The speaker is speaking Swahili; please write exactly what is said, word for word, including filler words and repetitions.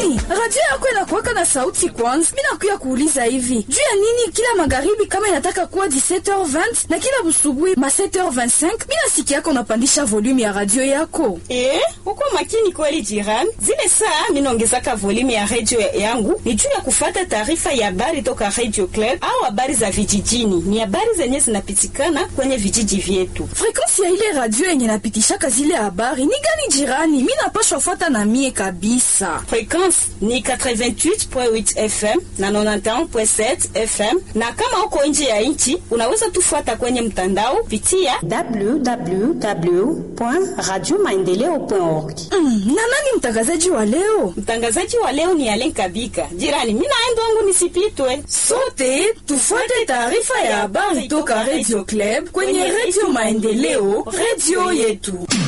jirani, radio yako inakuwaka na sauti kwanza. Mimi nakuya kuuliza hivi, juu ya nini kila magharibi kama inataka kuwa dix-sept heures vingt na kila busubuhi ma sept heures vingt-cinq mimi nasikia yako unapandisha volume ya radio yako? Eh, uko makini kweli jirani. Zile saa mimi naongezaka volume ya radio yangu ni juu ya kufuata taarifa ya habari toka Radio Club au habari za vijijini. Ni habari zenye zinapitikana kwenye vijiji vyetu. Frequency ya ile radio yenye napitishaka zile habari ni gani jirani? Mimi napashwa fuata na mie kabisa. Frequency ni eighty-eight point eight F M na ninety-one point seven F M, na kama uko nje ya nchi unaweza tufuata kwenye mtandao pitia w w w point radio maendeleo point org. Mm, na nani mtangazaji wa leo? Mtangazaji wa leo ni Alen Kabika. Jirani, mimi naenda wangu nisipitwe. Sote tufuate taarifa ya habari toka Radio Club kwenye Radio Maendeleo, radio yetu.